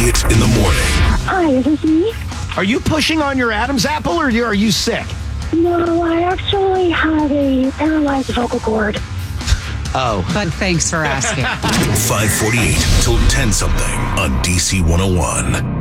Elliott in the morning. Hi, is this me? Are you pushing on your Adam's apple or are you sick? No, I actually have a paralyzed vocal cord. Oh. But thanks for asking. 548 till 10 something on DC 101.